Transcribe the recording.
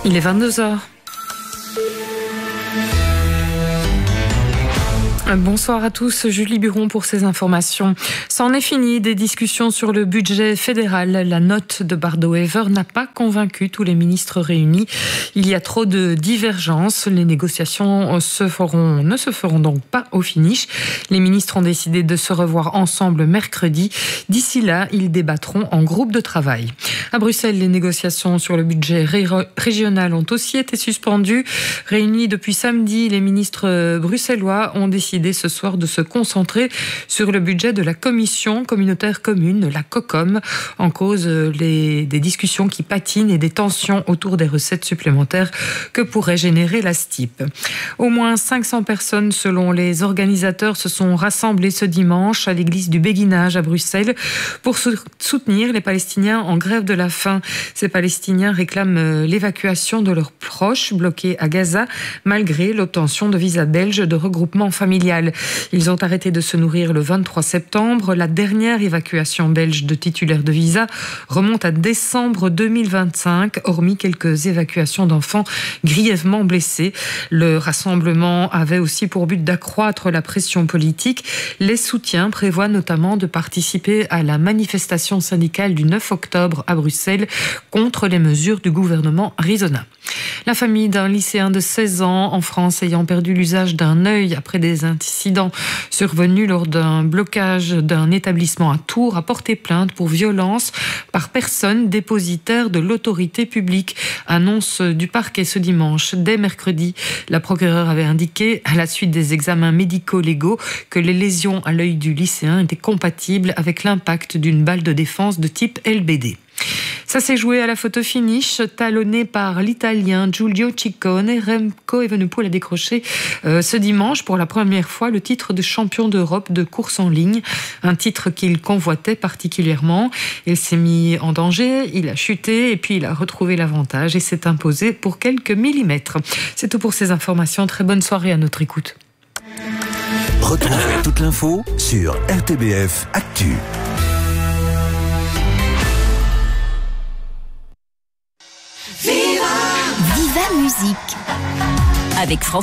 Il est 22h. Bonsoir à tous, Julie Buron pour ces informations. C'en est fini des discussions sur le budget fédéral. La note de Bardo-Wever n'a pas convaincu tous les ministres réunis. Il y a trop de divergences. Les négociations ne se feront donc pas au finish. Les ministres ont décidé de se revoir ensemble mercredi. D'ici là, ils débattront en groupe de travail. À Bruxelles, les négociations sur le budget régional ont aussi été suspendues. Réunis depuis samedi, les ministres bruxellois ont décidé ce soir de se concentrer sur le budget de la commission communautaire commune, la COCOM, en cause des discussions qui patinent et des tensions autour des recettes supplémentaires que pourrait générer la STIP. Au moins 500 personnes, selon les organisateurs, se sont rassemblées ce dimanche à l'église du Béguinage à Bruxelles pour soutenir les Palestiniens en grève de la faim. Ces Palestiniens réclament l'évacuation de leurs proches bloqués à Gaza, malgré l'obtention de visas belges de regroupement familial. Ils ont arrêté de se nourrir le 23 septembre. La dernière évacuation belge de titulaires de visa remonte à décembre 2025, hormis quelques évacuations d'enfants grièvement blessés. Le rassemblement avait aussi pour but d'accroître la pression politique. Les soutiens prévoient notamment de participer à la manifestation syndicale du 9 octobre à Bruxelles contre les mesures du gouvernement Arizona. La famille d'un lycéen de 16 ans en France ayant perdu l'usage d'un œil après des incidents survenus lors d'un blocage d'un établissement à Tours a porté plainte pour violence par personne dépositaire de l'autorité publique. Annonce du parquet ce dimanche. Dès mercredi, la procureure avait indiqué, à la suite des examens médico-légaux, que les lésions à l'œil du lycéen étaient compatibles avec l'impact d'une balle de défense de type LBD. Ça s'est joué à la photo finish, talonné par l'Italien Giulio Ciccone. Remco Evenepoel a décroché ce dimanche pour la première fois le titre de champion d'Europe de course en ligne, un titre qu'il convoitait particulièrement. Il s'est mis en danger, il a chuté et puis il a retrouvé l'avantage et s'est imposé pour quelques millimètres. C'est tout pour ces informations. Très bonne soirée à notre écoute. Retrouvez toute l'info sur RTBF Actu. Viva Musique avec France